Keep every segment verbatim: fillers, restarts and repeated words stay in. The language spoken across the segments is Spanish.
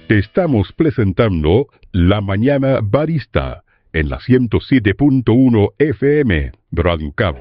Te estamos presentando La Mañana Barista en la ciento siete punto uno F M Radio Cap.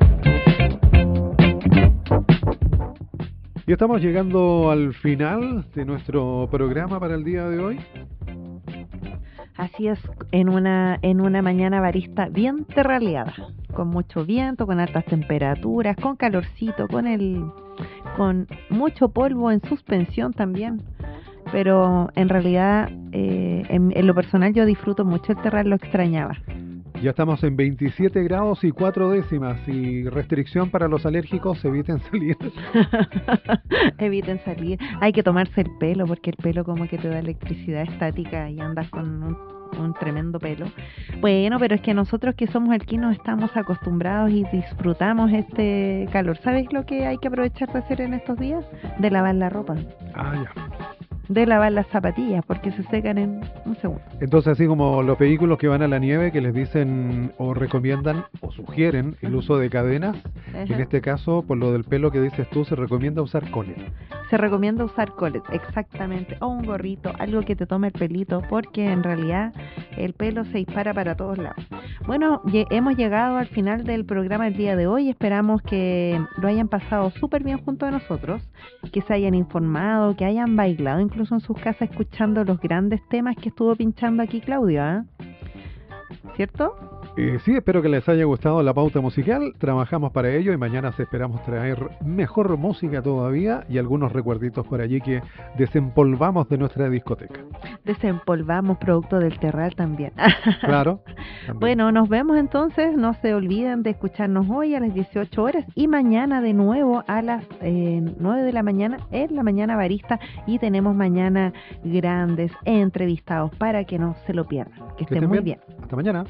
Y estamos llegando al final de nuestro programa para el día de hoy. Así es, en una en una mañana barista bien terraleada, con mucho viento, con altas temperaturas, con calorcito, con el con mucho polvo en suspensión también. Pero en realidad, eh, en, en lo personal, yo disfruto mucho el terral, lo extrañaba. Ya estamos en veintisiete grados y cuatro décimas y restricción para los alérgicos, eviten salir. Eviten salir. Hay que tomarse el pelo porque el pelo como que te da electricidad estática y andas con un, un tremendo pelo. Bueno, pero es que nosotros que somos alquinos estamos acostumbrados y disfrutamos este calor. ¿Sabes lo que hay que aprovechar de hacer en estos días? De lavar la ropa. Ah, ya. De lavar las zapatillas porque se secan en un segundo. Entonces, así como los vehículos que van a la nieve que les dicen o recomiendan o sugieren el uso de cadenas, uh-huh. En este caso, por lo del pelo que dices tú, se recomienda usar colet. Se recomienda usar colet, exactamente, o un gorrito, algo que te tome el pelito, porque en realidad el pelo se dispara para todos lados. Bueno, hemos llegado al final del programa del día de hoy. Esperamos que lo hayan pasado súper bien junto a nosotros, que se hayan informado, que hayan bailado incluso en sus casas escuchando los grandes temas que estuvo pinchando aquí Claudio, ¿eh? ¿Cierto? Eh, sí, espero que les haya gustado la pauta musical. Trabajamos para ello y mañana esperamos traer mejor música todavía y algunos recuerditos por allí que desempolvamos de nuestra discoteca. Desempolvamos producto del terral también. Claro. También. Bueno, nos vemos entonces. No se olviden de escucharnos hoy a las dieciocho horas y mañana de nuevo a las eh, nueve de la mañana en La Mañana Barista, y tenemos mañana grandes entrevistados para que no se lo pierdan. Que, que estén muy bien. bien. Hasta mañana.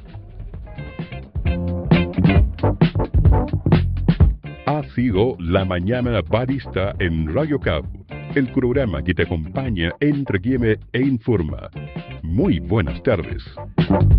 Ha sido La Mañana Barista en Radio Cap, el programa que te acompaña, entretiene e informa. Muy buenas tardes.